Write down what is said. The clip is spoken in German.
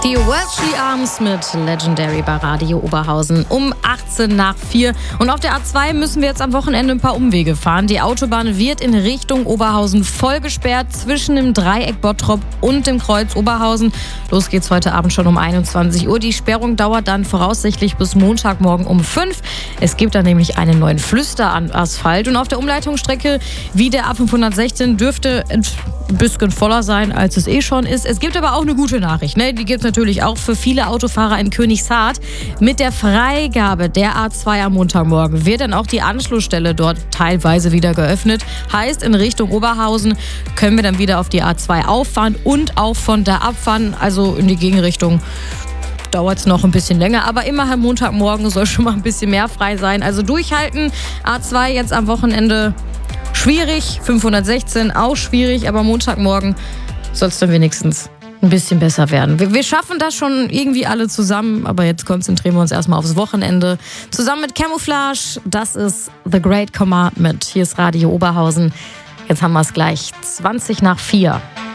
Die Welshly Arms mit Legendary bei Radio Oberhausen um 4:18. Und auf der A2 müssen wir jetzt am Wochenende ein paar Umwege fahren. Die Autobahn wird in Richtung Oberhausen voll gesperrt zwischen dem Dreieck Bottrop und dem Kreuz Oberhausen. Los geht's heute Abend schon um 21 Uhr. Die Sperrung dauert dann voraussichtlich bis Montagmorgen um 5. Es gibt da nämlich einen neuen Flüsterasphalt. Und auf der Umleitungsstrecke wie der A516 dürfte ein bisschen voller sein, als es schon ist. Es gibt aber auch eine gute Nachricht, ne? Die gibt es natürlich auch für viele Autofahrer in Königshardt. Mit der Freigabe der A2 am Montagmorgen wird dann auch die Anschlussstelle dort teilweise wieder geöffnet. Heißt, in Richtung Oberhausen können wir dann wieder auf die A2 auffahren und auch von da abfahren, also in die Gegenrichtung. Dauert es noch ein bisschen länger, aber immerhin Montagmorgen soll schon mal ein bisschen mehr frei sein. Also durchhalten. A2 jetzt am Wochenende schwierig, 516 auch schwierig, aber Montagmorgen soll es dann wenigstens ein bisschen besser werden. Wir schaffen das schon irgendwie alle zusammen, aber jetzt konzentrieren wir uns erstmal aufs Wochenende. Zusammen mit Camouflage, das ist The Great Commandment. Hier ist Radio Oberhausen. Jetzt haben wir es gleich 4:20.